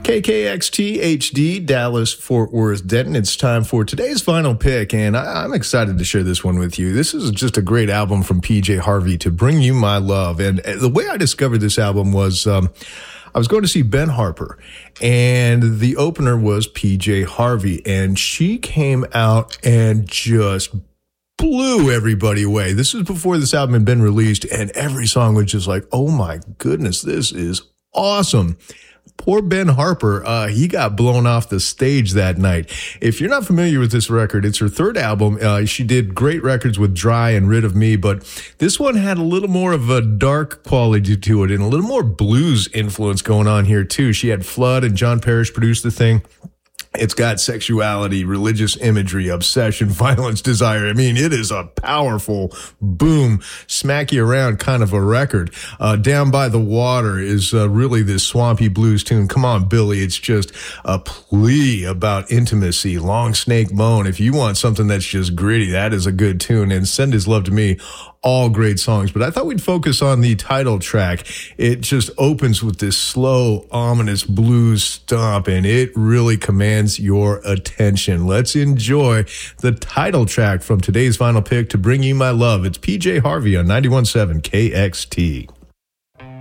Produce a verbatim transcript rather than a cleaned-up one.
K K X T H D, Dallas, Fort Worth, Denton. It's time for today's final pick, and I, I'm excited to share this one with you. This is just a great album from P J Harvey, To Bring You My Love. And the way I discovered this album was um, I was going to see Ben Harper, and the opener was P J Harvey, and she came out and just blew everybody away. This was before this album had been released, and every song was just like, oh my goodness, this is awesome. Poor Ben Harper, uh, he got blown off the stage that night. If you're not familiar with this record, it's her third album. Uh, she did great records with Dry and Rid of Me, but this one had a little more of a dark quality to it and a little more blues influence going on here too. She had Flood and John Parrish produce the thing. It's got sexuality, religious imagery, obsession, violence, desire. I mean, it is a powerful, boom, smack you around kind of a record. Uh, Down by the Water is uh, really this swampy blues tune. Come on, Billy. It's just a plea about intimacy. Long Snake Bone. If you want something that's just gritty, that is a good tune. And Send His Love to Me. All great songs, but I thought we'd focus on the title track. It just opens with this slow, ominous blues stomp, and it really commands your attention. Let's enjoy the title track from today's final pick, To Bring You My Love. It's P J Harvey on ninety-one point seven K X T.